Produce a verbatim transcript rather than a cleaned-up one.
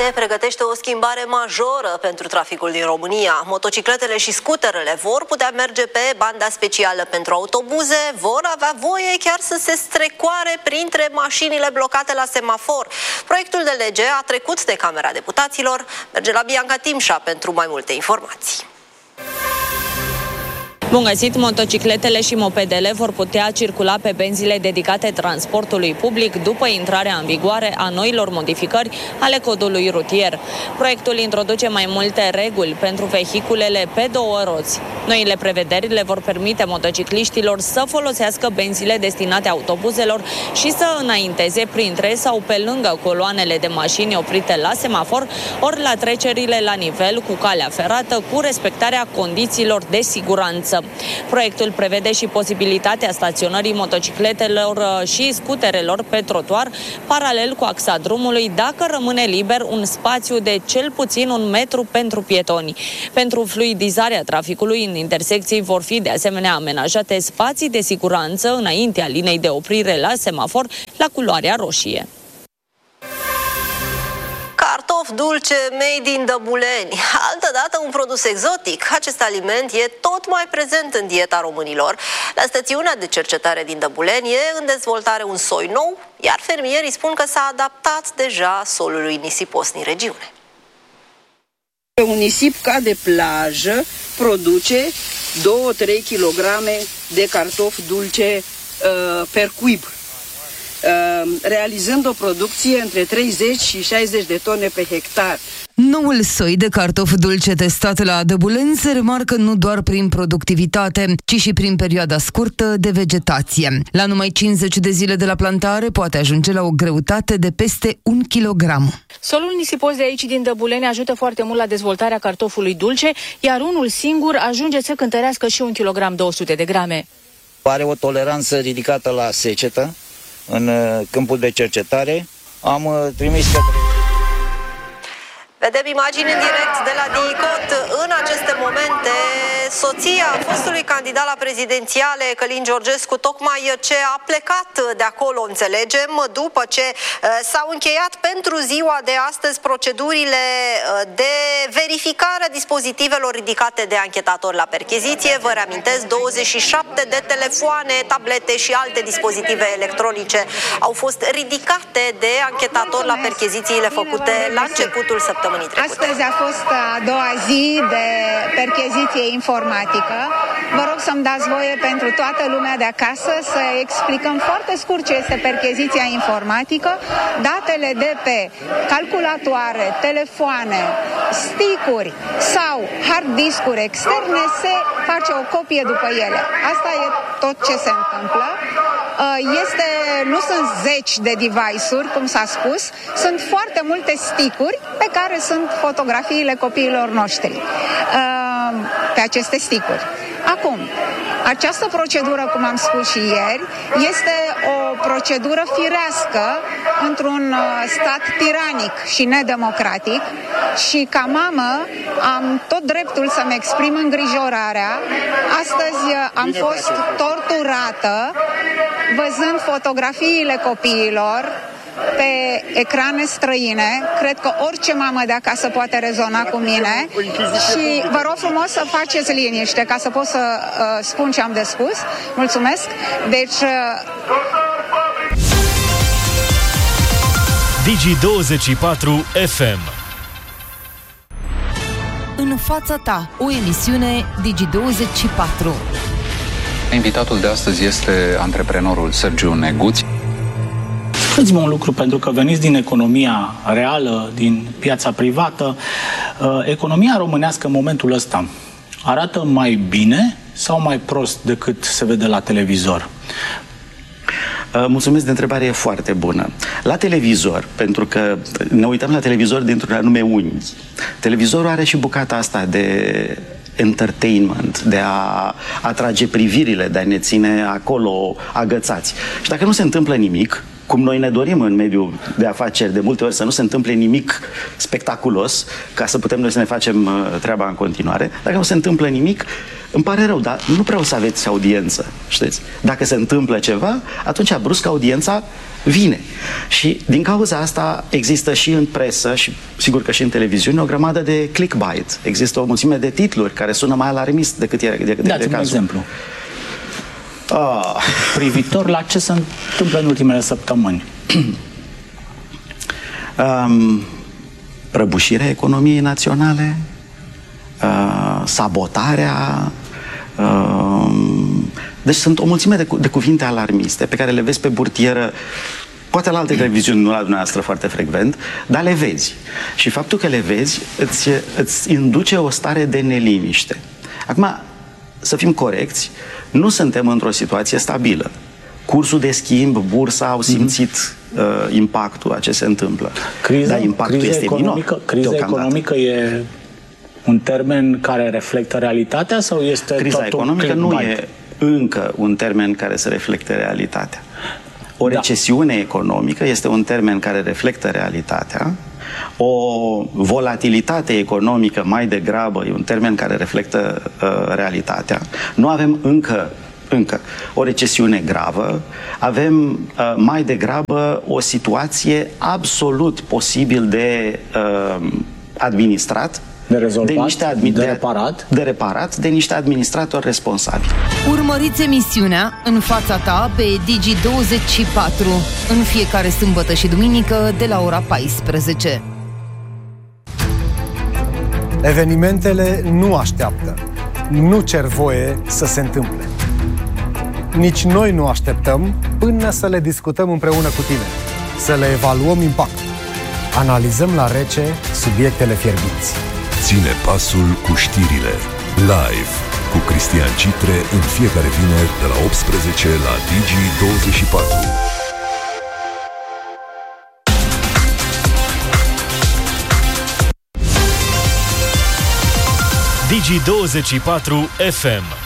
pregătește o schimbare majoră pentru traficul din România. Motocicletele și scuterele vor putea merge pe banda specială pentru autobuze, vor avea voie chiar să se strecoare printre mașinile blocate la semafor. Proiectul de lege a trecut de Camera Deputaților. Merge la Bianca Timșa pentru mai multe informații. Bun găsit! Motocicletele și mopedele vor putea circula pe benzile dedicate transportului public după intrarea în vigoare a noilor modificări ale codului rutier. Proiectul introduce mai multe reguli pentru vehiculele pe două roți. Noile prevederi le vor permite motocicliștilor să folosească benzile destinate autobuzelor și să înainteze printre sau pe lângă coloanele de mașini oprite la semafor, ori la trecerile la nivel cu calea ferată, cu respectarea condițiilor de siguranță. Proiectul prevede și posibilitatea staționării motocicletelor și scuterelor pe trotuar, paralel cu axa drumului, dacă rămâne liber un spațiu de cel puțin un metru pentru pietoni. Pentru fluidizarea traficului în intersecții vor fi de asemenea amenajate spații de siguranță înaintea liniei de oprire la semafor, la culoarea roșie. Cartof dulce made in Dăbuleni. Altădată un produs exotic. Acest aliment e tot mai prezent în dieta românilor. La stațiunea de cercetare din Dăbuleni e în dezvoltare un soi nou, iar fermierii spun că s-a adaptat deja solului nisipos din regiune. Un nisip ca de plajă produce două trei kilograme de cartofi dulce uh, per cuib, realizând o producție între treizeci și șaizeci de tone pe hectar. Noul soi de cartof dulce testat la Dăbuleni se remarcă nu doar prin productivitate, ci și prin perioada scurtă de vegetație. La numai cincizeci de zile de la plantare poate ajunge la o greutate de peste un kilogram. Solul nisipos de aici din Dăbuleni ajută foarte mult la dezvoltarea cartofului dulce, iar unul singur ajunge să cântărească și un kilogram două sute de grame. Are o toleranță ridicată la secetă. În câmpul de cercetare am trimis către... Vedem imagini în direct de la DICOT. În aceste momente, soția fostului candidat la prezidențiale, Călin Georgescu, tocmai ce a plecat de acolo, înțelegem, după ce s-au încheiat pentru ziua de astăzi procedurile de verificare a dispozitivelor ridicate de anchetatori la percheziție. Vă reamintesc, douăzeci și șapte de telefoane, tablete și alte dispozitive electronice au fost ridicate de anchetatori la perchezițiile făcute la începutul săptămânii. Astăzi a fost a doua zi de percheziție informatică. Vă rog să-mi dați voie pentru toată lumea de acasă să explicăm foarte scurt ce este percheziția informatică. Datele de pe calculatoare, telefoane, stick-uri sau hard discuri externe, se face o copie după ele. Asta e tot ce se întâmplă. Este, nu sunt zeci de device-uri, cum s-a spus, sunt foarte multe stick-uri pe care sunt fotografiile copiilor noștri pe aceste stick-uri. Acum, această procedură, cum am spus și ieri, este o procedură firească într-un stat tiranic și nedemocratic și ca mamă am tot dreptul să-mi exprim îngrijorarea. Astăzi am fost torturată văzând fotografiile copiilor pe ecrane străine. Cred că orice mamă de acasă poate rezona cu mine și vă rog frumos să faceți liniște ca să pot să uh, spun ce am de spus. Mulțumesc. Deci... Uh... Digi douăzeci și patru F M. În fața ta, o emisiune Digi douăzeci și patru. Invitatul de astăzi este antreprenorul Sergiu Neguț. Spuneți-mă un lucru, pentru că veniți din economia reală, din piața privată. Economia românească în momentul ăsta arată mai bine sau mai prost decât se vede la televizor? Mulțumesc de întrebare, e foarte bună. La televizor, pentru că ne uităm la televizor dintr-un anume unghi. Televizorul are și bucata asta de entertainment, de a atrage privirile, de a ne ține acolo agățați. Și dacă nu se întâmplă nimic, cum noi ne dorim în mediul de afaceri, de multe ori să nu se întâmple nimic spectaculos, ca să putem noi să ne facem treaba în continuare. Dacă nu se întâmplă nimic, îmi pare rău, dar nu vreau să aveți audiență, știți? Dacă se întâmplă ceva, atunci brusc audiența vine. Și din cauza asta există și în presă și sigur că și în televiziune o grămadă de clickbait. Există o mulțime de titluri care sună mai alarmist decât e de, de, de Dați-mi un exemplu. Ah. Privitor la ce se întâmplă în ultimele săptămâni. um, prăbușirea economiei naționale, uh, sabotarea. Uh, deci sunt o mulțime de, cu de cuvinte alarmiste pe care le vezi pe burtieră, poate la alte televiziuni, nu la dumneavoastră foarte frecvent, dar le vezi. Și faptul că le vezi îți, îți induce o stare de neliniște. Acum, să fim corecți, nu suntem într-o situație stabilă. Cursul de schimb, bursa au simțit mm-hmm. uh, impactul a ce se întâmplă. Criza, dar impactul criza este economică, minor. Criza economică e un termen care reflectă realitatea sau este criza tot economică nu e încă un termen care să reflecte realitatea. O recesiune da. economică este un termen care reflectă realitatea. O volatilitate economică mai degrabă e un termen care reflectă uh, realitatea. Nu avem încă, încă o recesiune gravă, avem uh, mai degrabă o situație absolut posibil de uh, administrat, de rezolvat, de, niște admi- de reparat, de reparat, de niște administratori responsabili. Urmăriți emisiunea În fața ta pe Digi douăzeci și patru în fiecare sâmbătă și duminică de la ora paisprezece. Evenimentele nu așteaptă, nu cer voie să se întâmple. Nici noi nu așteptăm până să le discutăm împreună cu tine, să le evaluăm impactul. Analizăm la rece subiectele fierbinți. Ține pasul cu știrile. Live cu Cristian Citre în fiecare vineri de la optsprezece la Digi douăzeci și patru. Digi douăzeci și patru F M.